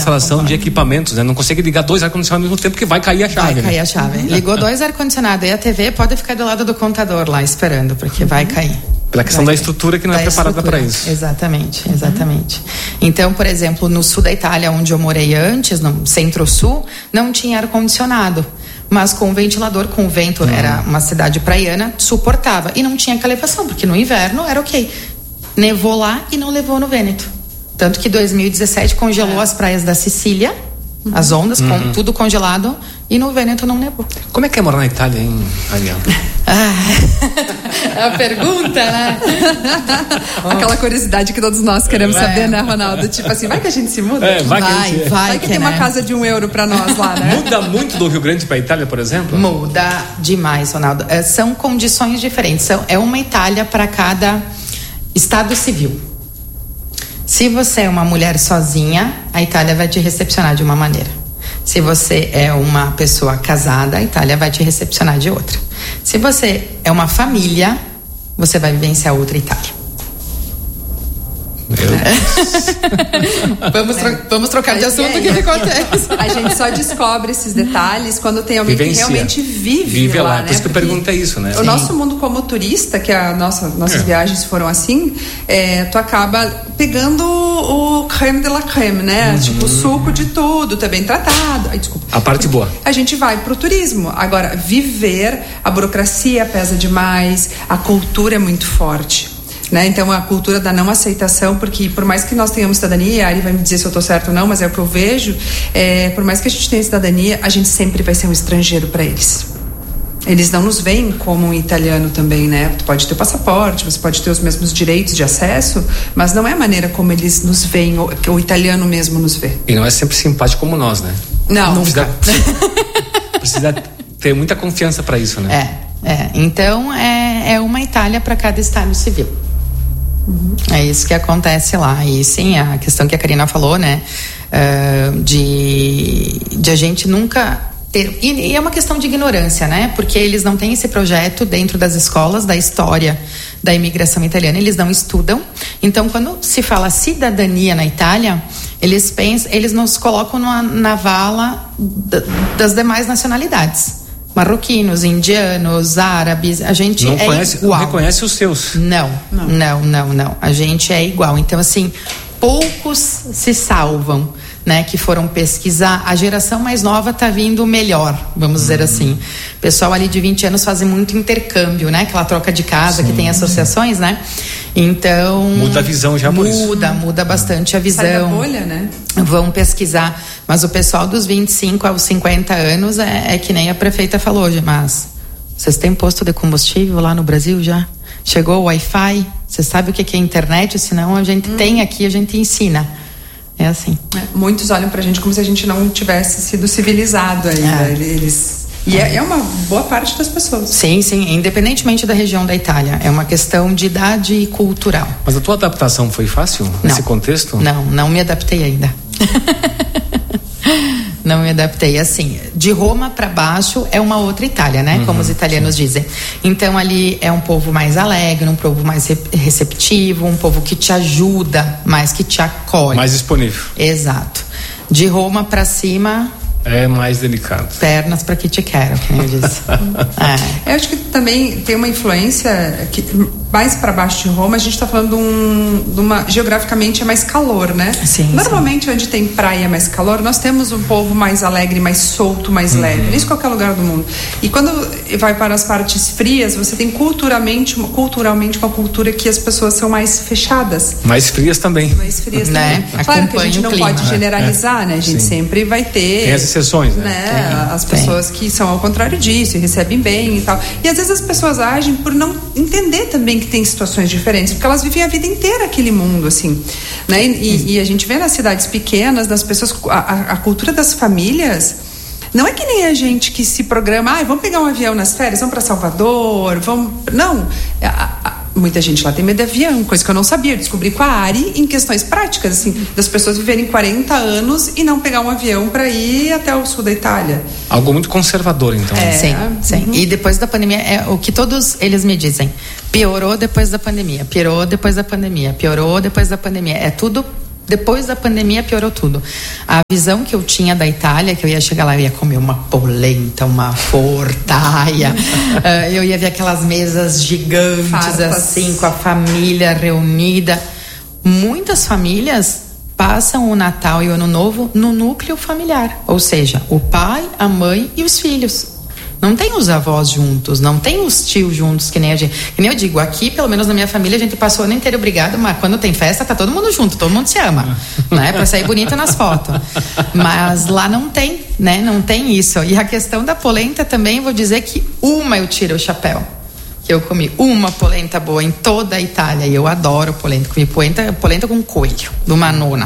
instalação de equipamentos, né? Não consegue ligar 2 ar-condicionados ao mesmo tempo que vai cair a chave. Vai cair a chave. Ligou 2 ar-condicionados e a TV pode ficar do lado do contador lá esperando, porque vai cair. Pela questão da estrutura que não é preparada para isso. Exatamente. Então, por exemplo, no sul da Itália, onde eu morei antes, no centro-sul, não tinha ar-condicionado. Mas com o ventilador, com o vento, era uma cidade praiana, suportava. E não tinha calefação, porque no inverno era ok. Nevou lá e não levou no Vêneto. Tanto que 2017 congelou as praias da Sicília, as ondas, com tudo congelado, e no Vêneto não nevou. Como é que é morar na Itália, hein, Ariel? É a pergunta, né? Aquela curiosidade que todos nós queremos saber, né, Ronaldo? Tipo assim, vai que a gente se muda? Vai que tem uma casa de €1 pra nós lá, né? Muda muito do Rio Grande pra Itália, por exemplo? Muda demais, Ronaldo. São condições diferentes. É uma Itália para cada estado civil. Se você é uma mulher sozinha, a Itália vai te recepcionar de uma maneira. Se você é uma pessoa casada, a Itália vai te recepcionar de outra. Se você é uma família, você vai vivenciar outra Itália. Vamos trocar de assunto, o que acontece? A gente só descobre esses detalhes quando tem alguém que realmente vive lá, né? Por isso que eu perguntei isso, né? O nosso mundo como turista, que nossas viagens foram assim, tu acaba pegando o creme de la creme, né? Tipo, o suco de tudo, tá bem tratado. Ai, desculpa. A parte boa. A gente vai pro turismo. Agora, viver, a burocracia pesa demais, a cultura é muito forte. Né? Então a cultura da não aceitação, porque por mais que nós tenhamos cidadania, e a Ari vai me dizer se eu estou certo ou não, mas é o que eu vejo, por mais que a gente tenha cidadania, a gente sempre vai ser um estrangeiro para eles. Eles não nos veem como um italiano também, né? Tu pode ter o passaporte, você pode ter os mesmos direitos de acesso, mas não é a maneira como eles nos veem, que o italiano mesmo nos vê. E não é sempre simpático como nós, né? Não, nunca. Precisa ter muita confiança para isso, né? Então é uma Itália para cada estado civil. É isso que acontece lá. E sim, a questão que a Karina falou, né, de a gente nunca ter, e é uma questão de ignorância, né, porque eles não têm esse projeto dentro das escolas da história da imigração italiana, eles não estudam. Então, quando se fala cidadania na Itália, eles nos colocam na vala das demais nacionalidades. Marroquinos, indianos, árabes, a gente igual. Não reconhece os seus. Não. A gente é igual. Então, assim, poucos se salvam, né, que foram pesquisar. A geração mais nova está vindo melhor, vamos dizer assim. O pessoal ali de 20 anos fazem muito intercâmbio, né? Aquela troca de casa, que tem associações, né? Então... Muda a visão já por isso. Muda bastante a visão. Sai da bolha, né? Vão pesquisar. Mas o pessoal dos 25 aos 50 anos é que nem a prefeita falou hoje, mas vocês têm posto de combustível lá no Brasil já? Chegou o Wi-Fi? Você sabe o que é internet? Senão a gente tem aqui, a gente ensina. É assim. Muitos olham pra gente como se a gente não tivesse sido civilizado ainda. E é uma boa parte das pessoas. Sim, independentemente da região da Itália. É uma questão de idade cultural. Mas a tua adaptação foi fácil nesse contexto? Não me adaptei ainda. Não me adaptei. Assim, de Roma para baixo é uma outra Itália, né? Como os italianos dizem. Então ali é um povo mais alegre, um povo mais receptivo, um povo que te ajuda, mais que te acolhe. Mais disponível. Exato. De Roma para cima... é mais delicado. Pernas para que te quero, como eu disse. Eu acho que também tem uma influência que mais para baixo de Roma a gente está falando de uma geograficamente é mais calor, né? Sim, normalmente onde tem praia mais calor nós temos um povo mais alegre, mais solto, mais leve. Isso em qualquer lugar do mundo. E quando vai para as partes frias você tem culturalmente uma cultura que as pessoas são mais fechadas. Mais frias também. Né? Claro que a gente não pode generalizar, né? A gente sempre vai ter. Tem as exceções, né? As pessoas que são ao contrário disso e recebem bem e tal. E às vezes as pessoas agem por não entender também que tem situações diferentes, porque elas vivem a vida inteira aquele mundo, assim, né? E a gente vê nas cidades pequenas, das pessoas, a cultura das famílias. Não é que nem a gente que se programa, vamos pegar um avião nas férias, vamos para Salvador, vamos. Não. Muita gente lá tem medo de avião, coisa que eu não sabia. Eu descobri com a Ari em questões práticas, assim, das pessoas viverem 40 anos e não pegar um avião para ir até o sul da Itália. Algo muito conservador, então. Sim. E depois da pandemia, é o que todos eles me dizem. Piorou depois da pandemia, piorou depois da pandemia, piorou depois da pandemia. É tudo Depois da pandemia piorou tudo. A visão que eu tinha da Itália, que eu ia chegar lá, eu ia comer uma polenta, uma fortaia, eu ia ver aquelas mesas gigantes, fartas, assim, com a família reunida. Muitas famílias passam o Natal e o Ano Novo no núcleo familiar, ou seja, o pai, a mãe e os filhos. Não tem os avós juntos, não tem os tios juntos, que nem a gente. Que nem eu digo, aqui, pelo menos na minha família, a gente passou o ano inteiro brigado, mas quando tem festa, tá todo mundo junto, todo mundo se ama, né? Pra sair bonita nas fotos. Mas lá não tem, né? Não tem isso. E a questão da polenta também, vou dizer que eu tiro o chapéu. Que eu comi uma polenta boa em toda a Itália, e eu adoro polenta. Comi polenta com coelho, do Manona.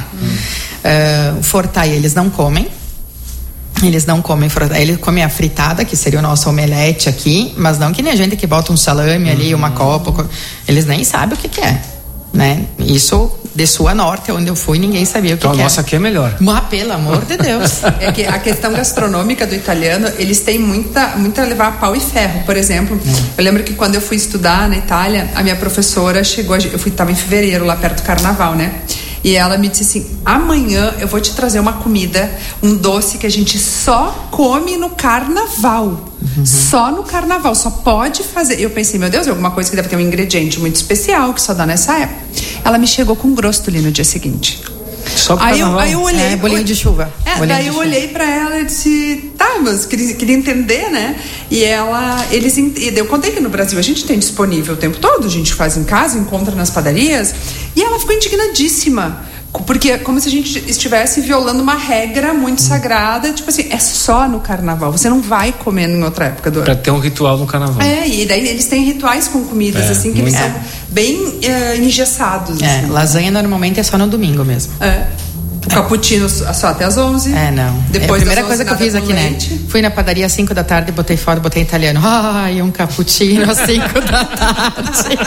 Fortaia eles não comem. Eles não comem fruta. Eles comem a fritada, que seria o nosso omelete aqui, mas não que nem a gente que bota um salame ali, uma copa. Eles nem sabem o que é, né? Isso de sul a norte, onde eu fui, ninguém sabia o que é. Então a nossa aqui é melhor. Mas pelo amor de Deus. É que a questão gastronômica do italiano, eles têm muita a levar a pau e ferro. Por exemplo, eu lembro que quando eu fui estudar na Itália, a minha professora chegou, estava em fevereiro, lá perto do carnaval, né? E ela me disse assim: amanhã eu vou te trazer uma comida, um doce que a gente só come no carnaval. Só no carnaval, só pode fazer. Eu pensei, meu Deus, é alguma coisa que deve ter um ingrediente muito especial que só dá nessa época. Ela me chegou com grostoli no dia seguinte. Só aí eu olhei, bolinho de chuva. Daí eu olhei pra ela e disse, tá, mas queria entender, né? E eu contei que no Brasil a gente tem disponível o tempo todo, a gente faz em casa, encontra nas padarias, e ela ficou indignadíssima, porque é como se a gente estivesse violando uma regra muito sagrada, tipo assim, é só no carnaval, você não vai comer em outra época do ano. Pra ter um ritual no carnaval. E daí eles têm rituais com comidas, assim, que eles são bem engessados. Assim. Lasanha normalmente é só no domingo mesmo. O cappuccino só até às 11. Não. Depois a primeira coisa que eu fiz aqui, leite. Né? Fui na padaria às 5 da tarde, botei fora, botei italiano. Ai, um cappuccino às 5 da tarde.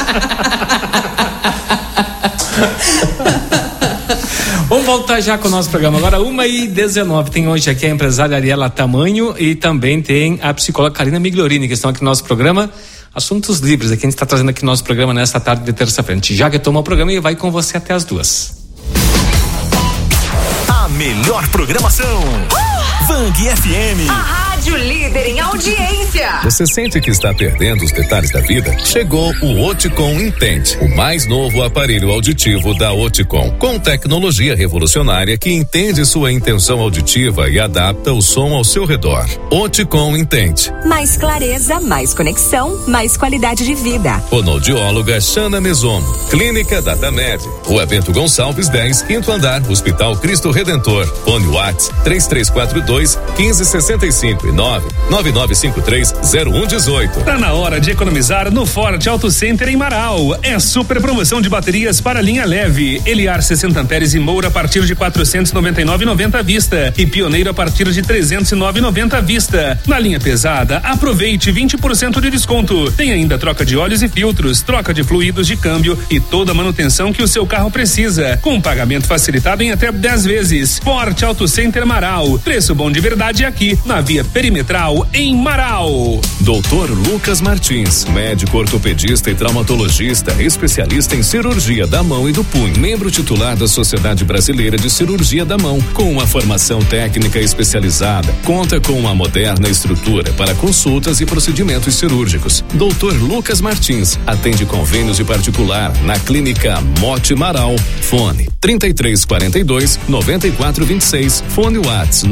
Vamos voltar já com o nosso programa. Agora 1h19. Tem hoje aqui a empresária Ariela Tamanho e também tem a psicóloga Karina Migliorini, que estão aqui no nosso programa. Assuntos livres, aqui a gente está trazendo aqui no nosso programa nesta tarde de terça-feira. A gente já retoma o programa e vai com você até as 2. A melhor programação. Vang FM. A rádio líder em audiência. Você sente que está perdendo os detalhes da vida? Chegou o Oticom Entende, o mais novo aparelho auditivo da Oticom, com tecnologia revolucionária que entende sua intenção auditiva e adapta o som ao seu redor. Oticom Entende. Mais clareza, mais conexão, mais qualidade de vida. Fonoaudióloga Xana Mesomo, Clínica Datamed, Rua Bento Gonçalves 10, 5º andar, Hospital Cristo Redentor. Fone WhatsApp 3342-1565 e 99953-0118. Tá na hora de economizar no Forte Auto Center em Marau. É super promoção de baterias para linha leve. Eliar 60 amperes e Moura a partir de 499,90 à vista e Pioneiro a partir de 309,90 à vista. Na linha pesada, aproveite 20% de desconto. Tem ainda troca de óleos e filtros, troca de fluidos de câmbio e toda a manutenção que o seu carro precisa, com pagamento facilitado em até 10 vezes. Forte Auto Center Marau. Preço bom de verdade aqui na Via Perimetral em Marau. Dr. Lucas Martins, médico ortopedista e traumatologista, especialista em cirurgia da mão e do punho, membro titular da Sociedade Brasileira de Cirurgia da Mão, com uma formação técnica especializada, conta com uma moderna estrutura para consultas e procedimentos cirúrgicos. Dr. Lucas Martins atende convênios de particular na Clínica Mote Marau. Fone 3342-9426, fone WhatsApp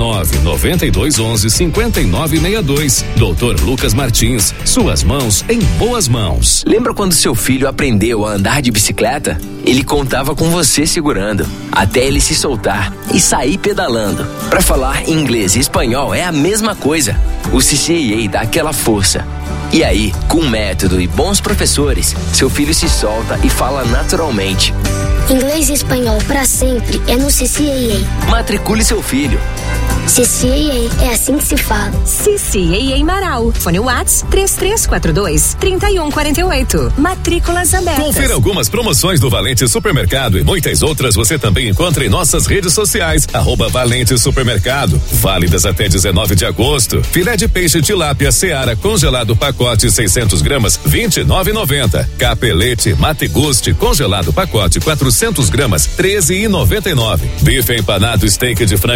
99211-5962. Dr. Lucas Martins, suas mãos em boas mãos. Lembra quando seu filho aprendeu a andar de bicicleta? Ele contava com você segurando, até ele se soltar e sair pedalando. Para falar inglês e espanhol é a mesma coisa. O CCAA dá aquela força. E aí, com método e bons professores, seu filho se solta e fala naturalmente. Inglês e espanhol para sempre é no CCAA. Matricule seu filho. CCAA, é assim que se fala. CCAA Marau. Fone Whats 3342-3148. Matrículas abertas. Confira algumas promoções do Valente Supermercado e muitas outras você também encontra em nossas redes sociais. @Valente Supermercado. Válidas até 19 de agosto. Filé de peixe tilápia Seara congelado pacote 600 gramas, R$29,90. Capelete Mateguste congelado pacote 400 gramas, R$13,99. Bife empanado steak de frango